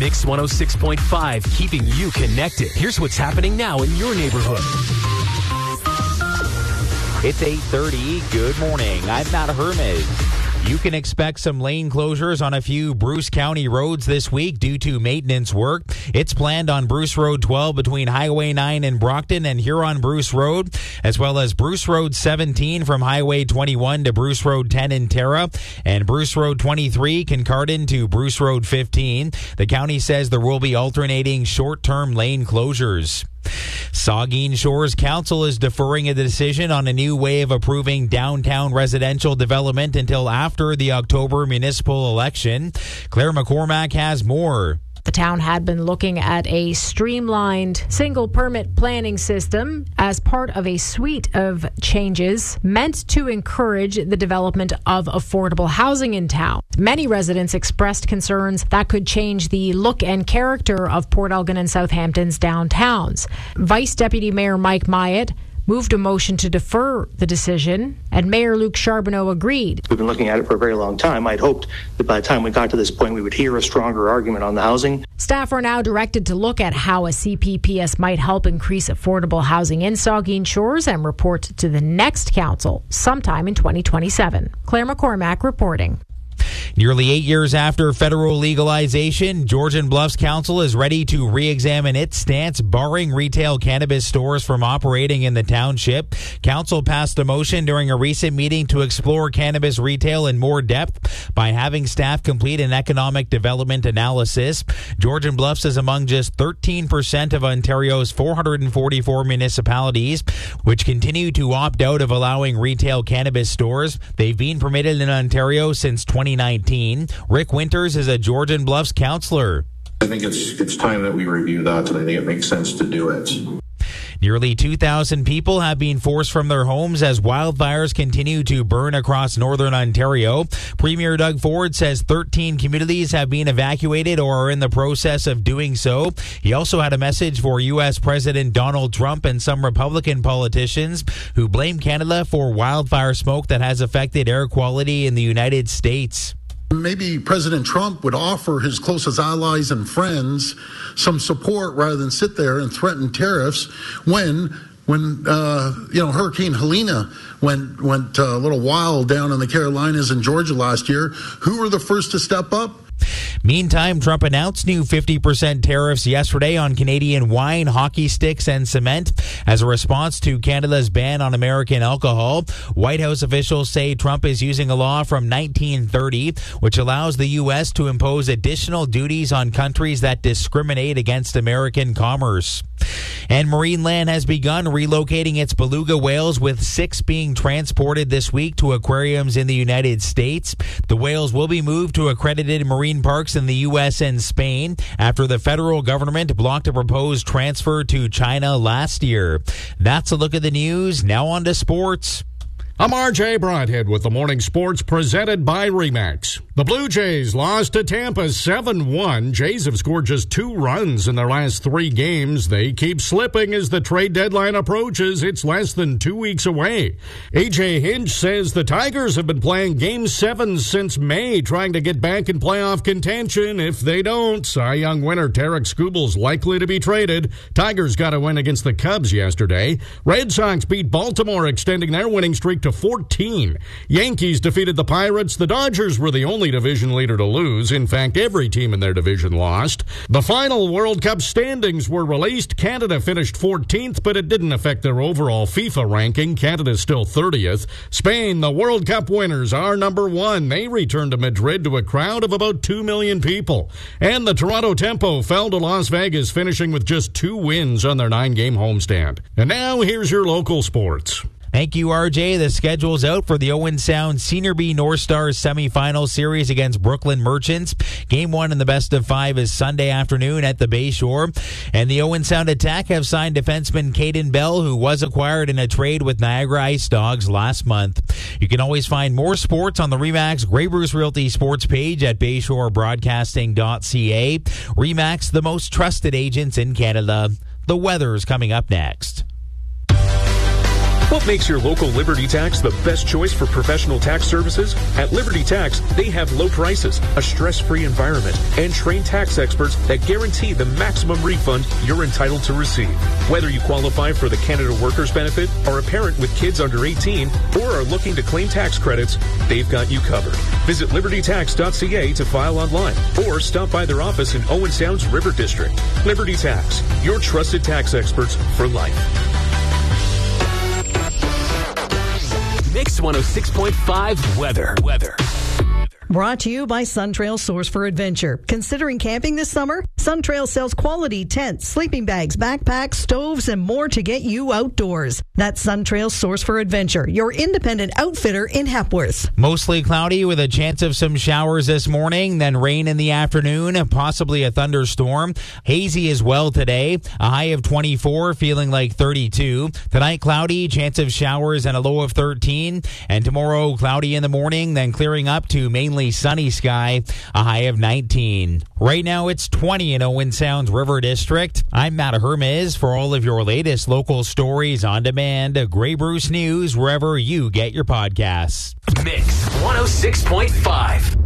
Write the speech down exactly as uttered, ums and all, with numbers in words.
Mix one oh six point five, keeping you connected. Here's what's happening now in your neighborhood. It's eight thirty. Good morning. I'm Matt Hermes. You can expect some lane closures on a few Bruce County roads this week due to maintenance work. It's planned on Bruce Road twelve between Highway nine and Brockton and Huron-Bruce Road, as well as Bruce Road seventeen from Highway twenty-one to Bruce Road ten in Tara, and Bruce Road twenty-three, Kincardine to Bruce Road fifteen. The county says there will be alternating short-term lane closures. Saugeen Shores Council is deferring a decision on a new way of approving downtown residential development until after the October municipal election. Claire McCormack has more. The town had been looking at a streamlined single permit planning system as part of a suite of changes meant to encourage the development of affordable housing in town. Many residents expressed concerns that could change the look and character of Port Elgin and Southampton's downtowns. Vice Deputy Mayor Mike Myatt moved a motion to defer the decision, and Mayor Luc Charbonneau agreed. We've been looking at it for a very long time. I'd hoped that by the time we got to this point, we would hear a stronger argument on the housing. Staff are now directed to look at how a C P P S might help increase affordable housing in Saugeen Shores and report to the next council sometime in twenty twenty-seven. Claire McCormack reporting. Nearly eight years after federal legalization, Georgian Bluffs Council is ready to re-examine its stance barring retail cannabis stores from operating in the township. Council passed a motion during a recent meeting to explore cannabis retail in more depth by having staff complete an economic development analysis. Georgian Bluffs is among just thirteen percent of Ontario's four hundred forty-four municipalities, which continue to opt out of allowing retail cannabis stores. They've been permitted in Ontario since twenty nineteen. Rick Winters is a Georgian Bluffs councillor. I think it's it's time that we review that, and I think it makes sense to do it. Nearly two thousand people have been forced from their homes as wildfires continue to burn across northern Ontario. Premier Doug Ford says thirteen communities have been evacuated or are in the process of doing so. He also had a message for U S President Donald Trump and some Republican politicians who blame Canada for wildfire smoke that has affected air quality in the United States. Maybe President Trump would offer his closest allies and friends some support rather than sit there and threaten tariffs when, when uh, you know, Hurricane Helene went went uh, a little wild down in the Carolinas and Georgia last year. Who were the first to step up? Meantime, Trump announced new fifty percent tariffs yesterday on Canadian wine, hockey sticks, and cement as a response to Canada's ban on American alcohol. White House officials say Trump is using a law from nineteen thirty, which allows the U S to impose additional duties on countries that discriminate against American commerce. And Marineland has begun relocating its beluga whales, with six being transported this week to aquariums in the United States. The whales will be moved to accredited marine parks in the U S and Spain after the federal government blocked a proposed transfer to China last year. That's a look at the news. Now on to sports. I'm R J Broadhead with the morning sports presented by Remax. The Blue Jays lost to Tampa seven one. Jays have scored just two runs in their last three games. They keep slipping as the trade deadline approaches. It's less than two weeks away. A J Hinch says the Tigers have been playing game seven since May, trying to get back in playoff contention. If they don't, Cy Young winner Tarek Skubal's likely to be traded. Tigers got a win against the Cubs yesterday. Red Sox beat Baltimore, extending their winning streak to fourteen. Yankees defeated the Pirates. The Dodgers were the only division leader to lose. In fact, every team in their division lost. The final World Cup standings were released. Canada finished fourteenth, but it didn't affect their overall FIFA ranking. Canada's still thirtieth. Spain, the World Cup winners, are number one. They returned to Madrid to a crowd of about two million people. And the Toronto Tempo fell to Las Vegas, finishing with just two wins on their nine-game homestand. And now here's your local sports. Thank you, R J. The schedule's out for the Owen Sound Senior B North Stars semifinal series against Brooklyn Merchants. Game one in the best of five is Sunday afternoon at the Bayshore. And the Owen Sound Attack have signed defenseman Caden Bell, who was acquired in a trade with Niagara Ice Dogs last month. You can always find more sports on the Remax Grey Bruce Realty sports page at bayshore broadcasting dot c a. Remax, the most trusted agents in Canada. The weather is coming up next. What makes your local Liberty Tax the best choice for professional tax services? At Liberty Tax, they have low prices, a stress-free environment, and trained tax experts that guarantee the maximum refund you're entitled to receive. Whether you qualify for the Canada Workers Benefit, are a parent with kids under eighteen, or are looking to claim tax credits, they've got you covered. Visit liberty tax dot c a to file online, or stop by their office in Owen Sound's River District. Liberty Tax, your trusted tax experts for life. Mix one oh six point five weather. Weather. Brought to you by Suntrail Source for Adventure. Considering camping this summer? Suntrail sells quality tents, sleeping bags, backpacks, stoves, and more to get you outdoors. That's Suntrail Source for Adventure, your independent outfitter in Hepworth. Mostly cloudy with a chance of some showers this morning, then rain in the afternoon, possibly a thunderstorm. Hazy as well today. A high of twenty-four, feeling like thirty-two. Tonight, cloudy, chance of showers and a low of thirteen. And tomorrow, cloudy in the morning, then clearing up to mainly sunny sky, a high of nineteen. Right now, it's twenty in Owen Sound's River District. I'm Matt Hermes for all of your latest local stories on demand. Grey Bruce News, wherever you get your podcasts. Mix one oh six point five.